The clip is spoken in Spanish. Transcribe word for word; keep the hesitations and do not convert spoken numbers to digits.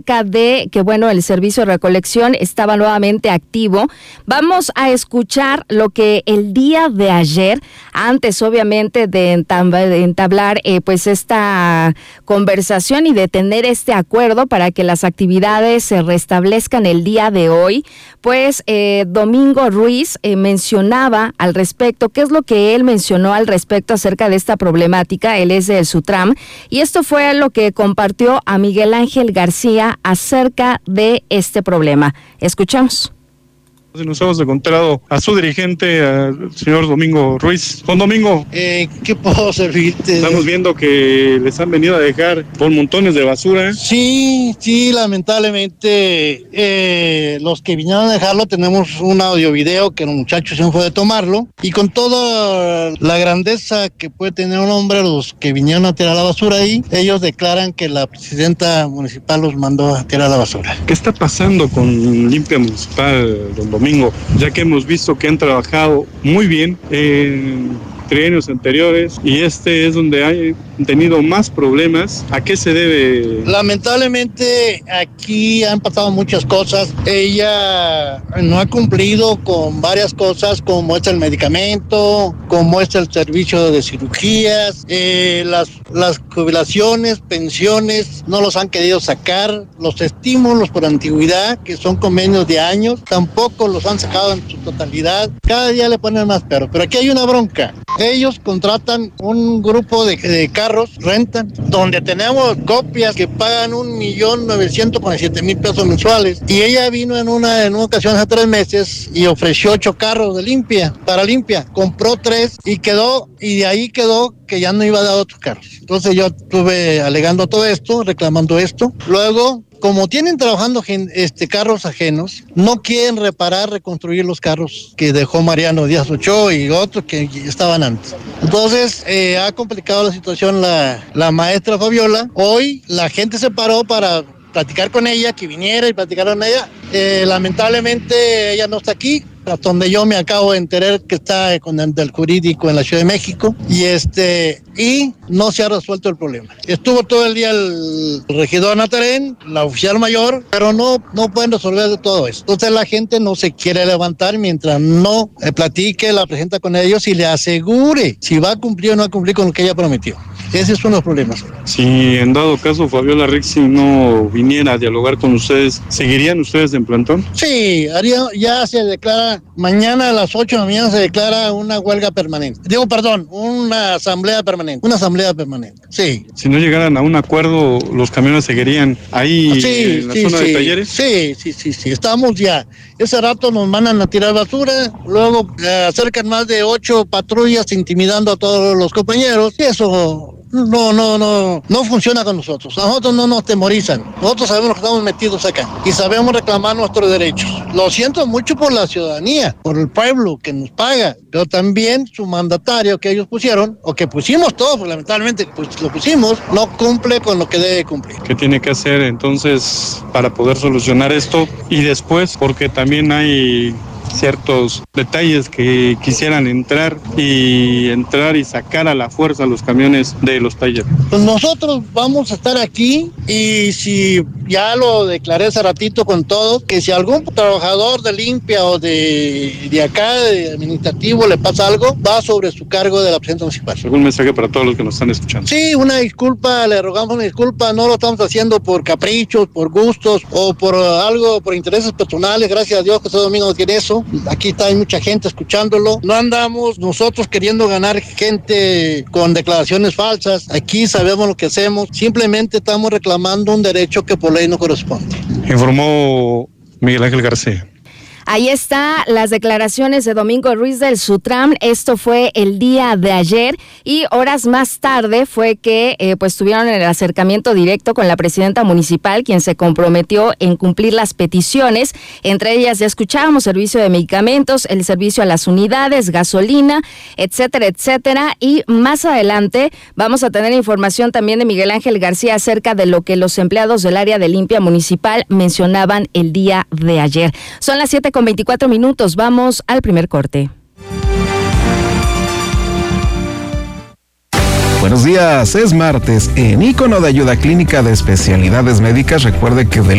acerca de que, bueno, el servicio de recolección estaba nuevamente activo. Vamos a escuchar lo que el día de ayer, antes obviamente de entablar, de entablar eh, pues esta conversación y de tener este acuerdo para que las actividades se restablezcan el día de hoy, pues eh, Domingo Ruiz eh, mencionaba al respecto, ¿qué es lo que él mencionó al respecto acerca de esta problemática? Él es del SUTRAM y esto fue lo que compartió a Miguel Ángel García acerca de este problema. Escuchamos. Nos hemos encontrado a su dirigente, al señor Domingo Ruiz. Don Domingo, eh, ¿qué puedo servirte? Estamos viendo que les han venido a dejar por montones de basura. Sí, sí, lamentablemente eh, los que vinieron a dejarlo, tenemos un audio video que el muchacho se fue de tomarlo, y con toda la grandeza que puede tener un hombre, los que vinieron a tirar la basura ahí, ellos declaran que la presidenta municipal los mandó a tirar la basura. ¿Qué está pasando con Limpia Municipal, don Domingo? Ya que hemos visto que han trabajado muy bien en trienios anteriores y este es donde han tenido más problemas. ¿A qué se debe? Lamentablemente aquí han pasado muchas cosas. Ella no ha cumplido con varias cosas, como es el medicamento, como es el servicio de cirugías, eh, las, las jubilaciones, pensiones, no los han querido sacar, los estímulos por antigüedad, que son convenios de años, tampoco los han sacado en su totalidad. Cada día le ponen más pero, pero aquí hay una bronca. Ellos contratan un grupo de, de carros, rentan, donde tenemos copias que pagan un millón novecientos cuarenta y siete mil pesos mensuales. Y ella vino en una, en una ocasión hace tres meses y ofreció ocho carros de limpia, para limpia. Compró tres y quedó, y de ahí quedó que ya no iba a dar otros carros. Entonces yo estuve alegando todo esto, reclamando esto. Luego, como tienen trabajando este, carros ajenos, no quieren reparar, reconstruir los carros que dejó Mariano Díaz Ochoa y otros que estaban antes. Entonces, eh, ha complicado la situación la, la maestra Fabiola. Hoy la gente se paró para platicar con ella, que viniera y platicar con ella. Eh, lamentablemente ella no está aquí, hasta donde yo me acabo de enterar que está con el del jurídico en la Ciudad de México, y este y no se ha resuelto el problema. Estuvo todo el día el regidor Natarén, la oficial mayor, pero no, no pueden resolver todo esto. Entonces la gente no se quiere levantar mientras no eh, platique la presidenta con ellos y le asegure si va a cumplir o no va a cumplir con lo que ella prometió. Ese es uno de los problemas. Si en dado caso Fabiola Rixi no viniera a dialogar con ustedes, ¿seguirían ustedes en plantón? Sí, haría, ya se declara, mañana a las ocho de la mañana se declara una huelga permanente. Digo, perdón, una asamblea permanente. Una asamblea permanente, sí. Si no llegaran a un acuerdo, ¿los camiones seguirían ahí sí, en la sí, zona sí, de talleres? Sí, sí, sí, sí, estamos ya. Ese rato nos mandan a tirar basura, luego eh, acercan más de ocho patrullas intimidando a todos los compañeros, y eso no, no, no, no funciona con nosotros. A nosotros no nos temorizan. Nosotros sabemos que estamos metidos acá y sabemos reclamar nuestros derechos. Lo siento mucho por la ciudadanía, por el pueblo que nos paga, pero también su mandatario que ellos pusieron, o que pusimos todos, porque lamentablemente pues, lo pusimos, no cumple con lo que debe cumplir. ¿Qué tiene que hacer entonces para poder solucionar esto? Y después, porque también hay ciertos detalles que quisieran entrar y entrar y sacar a la fuerza los camiones de los talleres. Pues nosotros vamos a estar aquí, y si ya lo declaré hace ratito con todo, que si algún trabajador de limpia o de, de acá, de administrativo, le pasa algo, va sobre su cargo de la presidenta municipal. ¿Algún mensaje para todos los que nos están escuchando? Sí, una disculpa, le rogamos una disculpa, no lo estamos haciendo por caprichos, por gustos o por algo, por intereses personales. Gracias a Dios que todo domingo no tiene eso. Aquí está, hay mucha gente escuchándolo. No andamos nosotros queriendo ganar gente con declaraciones falsas. Aquí sabemos lo que hacemos. Simplemente estamos reclamando un derecho que por ley no corresponde. Informó Miguel Ángel García. Ahí está las declaraciones de Domingo Ruiz del SUTRAM. Esto fue el día de ayer y horas más tarde fue que eh, pues tuvieron el acercamiento directo con la presidenta municipal, quien se comprometió en cumplir las peticiones. Entre ellas ya escuchábamos servicio de medicamentos, el servicio a las unidades, gasolina, etcétera, etcétera. Y más adelante vamos a tener información también de Miguel Ángel García acerca de lo que los empleados del área de limpia municipal mencionaban el día de ayer. Son las siete con veinticuatro minutos. Vamos al primer corte. Buenos días, es martes. En Ícono de Ayuda Clínica de Especialidades Médicas, recuerde que de